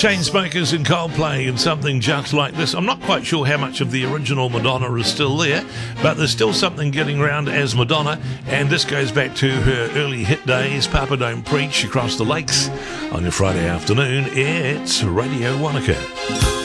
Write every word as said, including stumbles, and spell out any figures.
Chainsmokers and Coldplay and something just like this. I'm not quite sure how much of the original Madonna is still there, but there's still something getting around as Madonna, and this goes back to her early hit days. Papa Don't Preach, Across the Lakes on your Friday afternoon. It's Radio Wanaka.